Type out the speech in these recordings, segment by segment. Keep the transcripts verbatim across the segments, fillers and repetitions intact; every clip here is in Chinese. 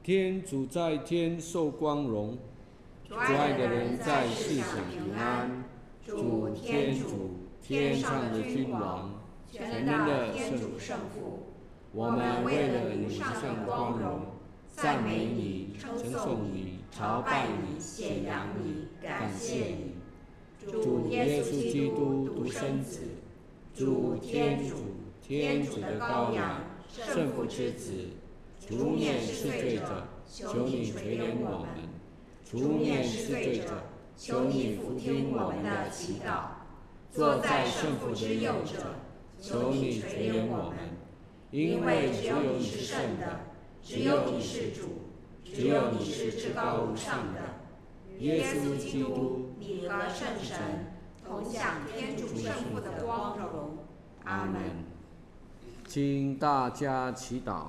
天主在天受光荣，主爱的人在世享平安。主天主，天上的君王，全能的天主圣父，我们为了你上的光荣，赞美你，称颂你，朝拜你，显扬你，感谢你。主耶稣基督独生子，主天主，天主的羔羊，圣父之子，除免世罪者，求你垂怜我们；除免世罪者，求你俯听我们的祈祷。坐在圣父之右者，求你垂怜我们，因为只有你是圣的，只有你是主，只有你是至高无上的。耶稣基督，你和圣神同享天主圣父的光荣。阿门。请大家祈祷。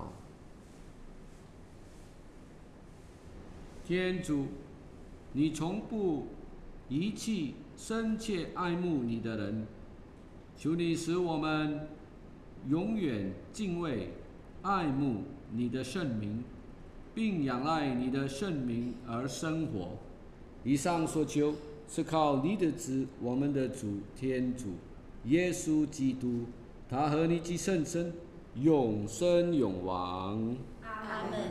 天主，你从不遗弃深切爱慕你的人，求你使我们永远敬畏、爱慕你的圣名，并仰赖你的圣名而生活。以上所求是靠你的子，我们的主天主耶稣基督，他和你及圣神永生永王。 阿门。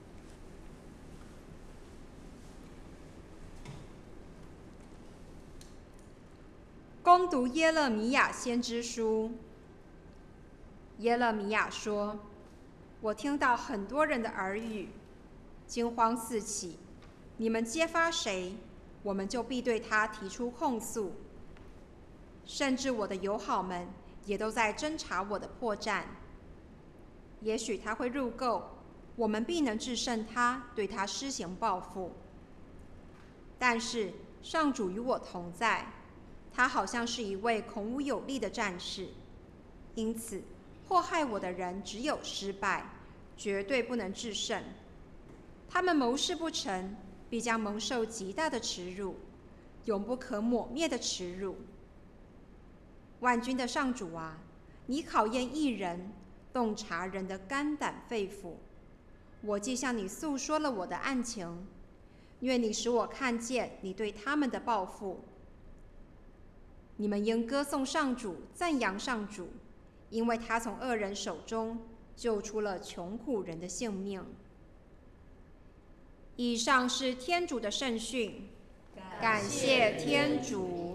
恭读耶勒米亚先知书。耶勒米亚说：“我听到很多人的耳语，惊慌四起。你们揭发谁，我们就必对他提出控诉。甚至我的友好们也都在侦查我的破绽。也许他会入垢，我们必能制胜他，对他施行报复。但是上主与我同在，他好像是一位孔武有力的战士，因此祸害我的人只有失败，绝对不能制胜。他们谋事不成，必将蒙受极大的耻辱，永不可抹灭的耻辱。万军的上主啊，你考验义人，洞察人的肝胆肺腑。我既向你诉说了我的案情，愿你使我看见你对他们的报复。你们应歌颂上主，赞扬上主，因为他从恶人手中救出了穷苦人的性命。以上是天主的圣训，感谢天主。